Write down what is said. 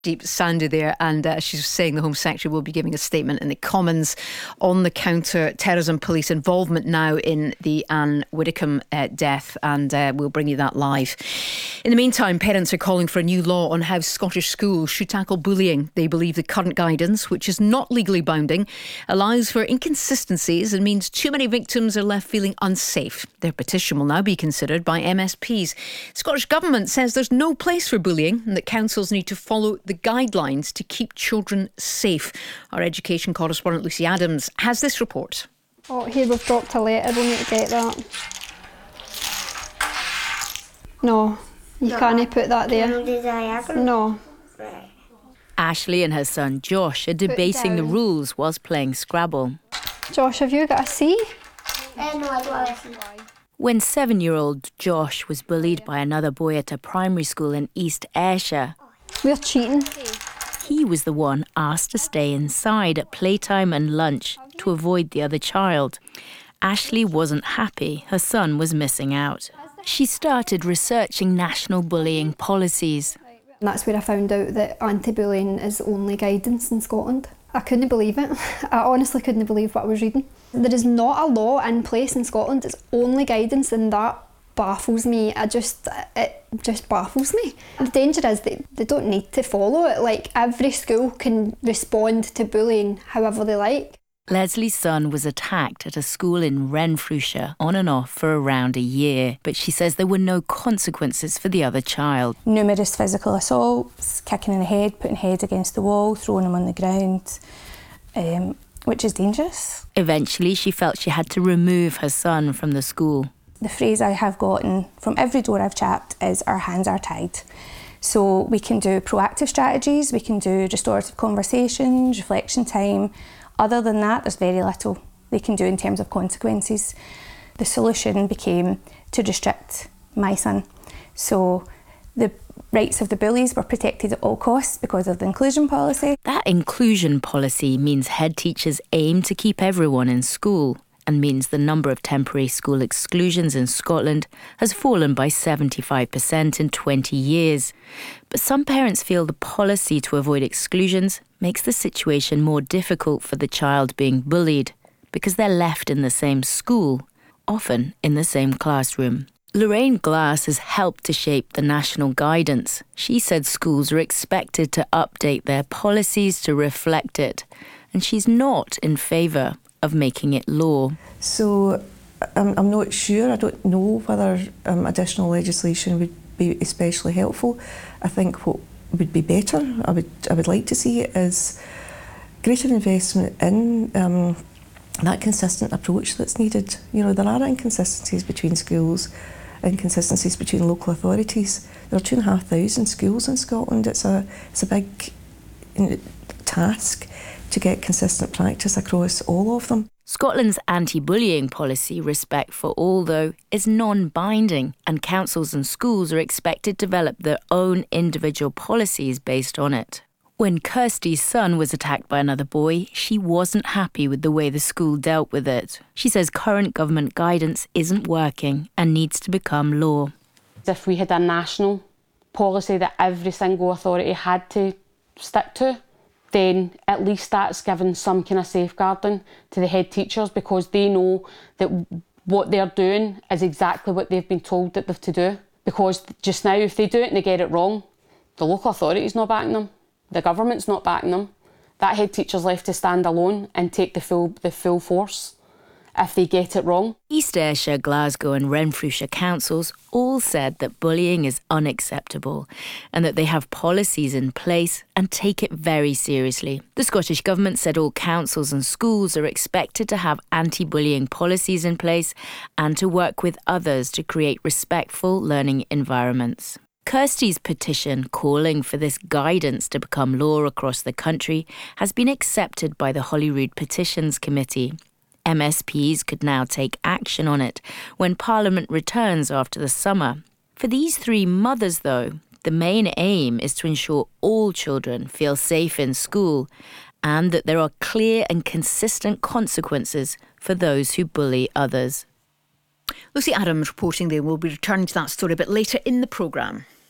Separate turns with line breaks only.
Deep Sandy there, and she's saying the Home Secretary will be giving a statement in the Commons on the counter-terrorism police involvement now in the Anne Widdecombe death, and we'll bring you that live. In the meantime, parents are calling for a new law on how Scottish schools should tackle bullying. They believe the current guidance, which is not legally binding, allows for inconsistencies and means too many victims are left feeling unsafe. Their petition will now be considered by MSPs. Scottish Government says there's no place for bullying and that councils need to follow the guidelines to keep children safe. Our education correspondent Lucy Adams has this report.
Oh, here we've dropped a letter, we'll need to get that. No, you can't put that there. No.
Ashley and her son Josh are debating the rules whilst playing Scrabble.
Josh, have you got a C?
No, I don't have a C.
When 7-year-old Josh was bullied by another boy at a primary school in East Ayrshire,
we're cheating.
He was the one asked to stay inside at playtime and lunch to avoid the other child. Ashley wasn't happy her son was missing out. She started researching national bullying policies.
And that's where I found out that anti-bullying is only guidance in Scotland. I couldn't believe it. I honestly couldn't believe what I was reading. There is not a law in place in Scotland, it's only guidance, and that baffles me. It just baffles me. The danger is that they don't need to follow it. Like, every school can respond to bullying however they like.
Leslie's son was attacked at a school in Renfrewshire on and off for around a year, but she says there were no consequences for the other child.
Numerous physical assaults, kicking in the head, putting head against the wall, throwing him on the ground, which is dangerous.
Eventually, she felt she had to remove her son from the school.
The phrase I have gotten from every door I've chapped is "our hands are tied." So we can do proactive strategies, we can do restorative conversations, reflection time. Other than that, there's very little they can do in terms of consequences. The solution became to restrict my son. So the rights of the bullies were protected at all costs because of the inclusion policy.
That inclusion policy means head teachers aim to keep everyone in school, and means the number of temporary school exclusions in Scotland has fallen by 75% in 20 years. But some parents feel the policy to avoid exclusions makes the situation more difficult for the child being bullied because they're left in the same school, often in the same classroom. Lorraine Glass has helped to shape the national guidance. She said schools are expected to update their policies to reflect it, and she's not in favour of making it law.
So I'm not sure. I don't know whether additional legislation would be especially helpful. I think what would be better, I would like to see it, is greater investment in that consistent approach that's needed. You know, there are inconsistencies between schools, inconsistencies between local authorities. There are 2,500 schools in Scotland. It's a big task to get consistent practice across all of them.
Scotland's anti-bullying policy, Respect for All, though, is non-binding, and councils and schools are expected to develop their own individual policies based on it. When Kirsty's son was attacked by another boy, she wasn't happy with the way the school dealt with it. She says current government guidance isn't working and needs to become law.
If we had a national policy that every single authority had to stick to, then at least that's given some kind of safeguarding to the head teachers, because they know that what they're doing is exactly what they've been told that they've to do. Because just now, if they do it and they get it wrong, the local authority's not backing them, the government's not backing them. That head teacher's left to stand alone and take the full force if they get it wrong.
East Ayrshire, Glasgow and Renfrewshire councils all said that bullying is unacceptable and that they have policies in place and take it very seriously. The Scottish Government said all councils and schools are expected to have anti-bullying policies in place and to work with others to create respectful learning environments. Kirsty's petition calling for this guidance to become law across the country has been accepted by the Holyrood Petitions Committee. MSPs could now take action on it when Parliament returns after the summer. For these three mothers, though, the main aim is to ensure all children feel safe in school and that there are clear and consistent consequences for those who bully others.
Lucy Adams reporting there. We'll be returning to that story a bit later in the programme.